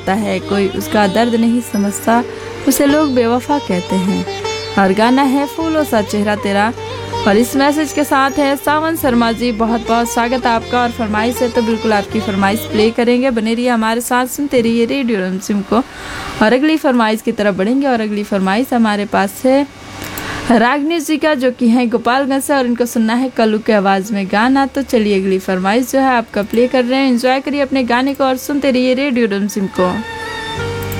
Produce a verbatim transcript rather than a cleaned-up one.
है, कोई उसका दर्द नहीं समझता, उसे लोग बेवफा कहते हैं। और गाना है फूलों सा चेहरा तेरा, और इस मैसेज के साथ है सावन शर्मा जी, बहुत बहुत स्वागत है आपका। और फरमाइश है तो बिल्कुल आपकी फरमाइश प्ले करेंगे, बने रहिए हमारे साथ, सुनते रहिए रेडियो रिमझिम को। और अगली फरमाइश की तरफ बढ़ेंगे, और अगली फरमाइश हमारे पास है रागनी जी का, जो कि है गोपालगंज से, और इनको सुनना है कल्लू के आवाज़ में गाना। तो चलिए अगली फरमाइश जो है आपका प्ले कर रहे हैं, एंजॉय करिए अपने गाने को और सुनते रहिए रेडियो रिमझिम को।